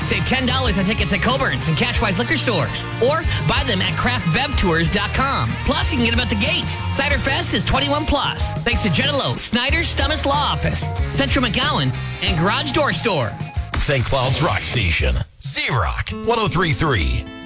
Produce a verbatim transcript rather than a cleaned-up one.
Save ten dollars on tickets at Coburn's and Cashwise liquor stores. Or buy them at craft bev tours dot com. Plus, you can get them at the gate. Cider Fest is twenty-one plus. Thanks to Jenna Lowe, Snyder's Stummis Law Office, Central McGowan, and Garage Door Store. Saint Cloud's Rock Station. Z-Rock one oh three point three.